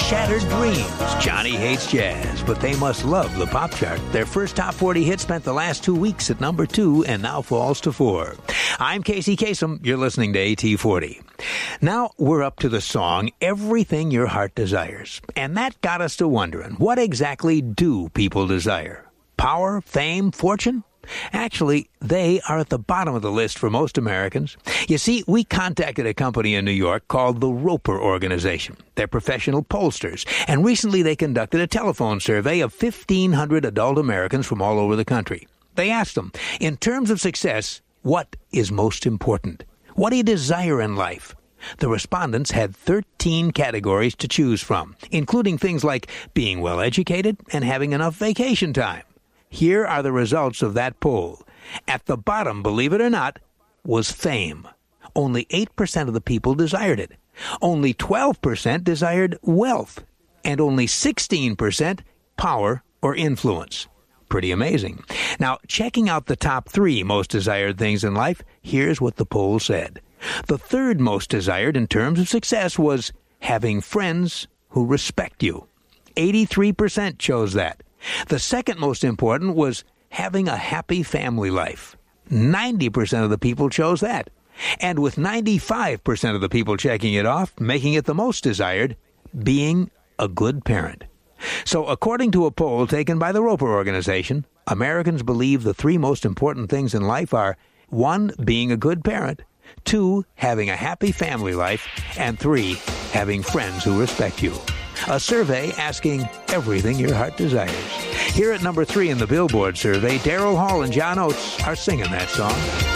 Shattered Dreams. Johnny hates jazz, but they must love the pop chart. Their first top 40 hit spent the last 2 weeks at number 2 and now falls to 4. I'm Casey Kasem. You're listening to AT40. Now we're up to the song Everything Your Heart Desires. And that got us to wondering, what exactly do people desire? Power, fame, fortune? Actually, they are at the bottom of the list for most Americans. You see, we contacted a company in New York called the Roper Organization. They're professional pollsters, and recently they conducted a telephone survey of 1,500 adult Americans from all over the country. They asked them, in terms of success, what is most important? What do you desire in life? The respondents had 13 categories to choose from, including things like being well educated and having enough vacation time. Here are the results of that poll. At the bottom, believe it or not, was fame. Only 8% of the people desired it. Only 12% desired wealth. And only 16% power or influence. Pretty amazing. Now, checking out the top 3 most desired things in life, here's what the poll said. The third most desired in terms of success was having friends who respect you. 83% chose that. The second most important was having a happy family life. 90% of the people chose that. And with 95% of the people checking it off, making it the most desired, being a good parent. So according to a poll taken by the Roper Organization, Americans believe the 3 most important things in life are 1, being a good parent, 2, having a happy family life, and 3, having friends who respect you. A survey asking everything your heart desires. Here at number 3 in the Billboard survey, Daryl Hall and John Oates are singing that song.